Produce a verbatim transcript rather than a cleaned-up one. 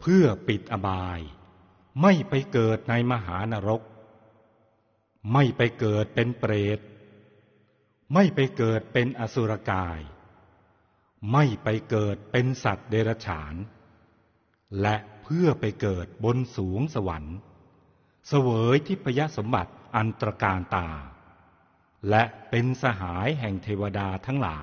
พื่อปิดอบายไม่ไปเกิดในมหานรกไม่ไปเกิดเป็นเปรตไม่ไปเกิดเป็นอสุรกายไม่ไปเกิดเป็นสัตว์เดรัจฉานและเพื่อไปเกิดบนสูงสวรรค์เสวยทิพยสมบัติอันตรการตาและเป็นสหายแห่งเทวดาทั้งหลาย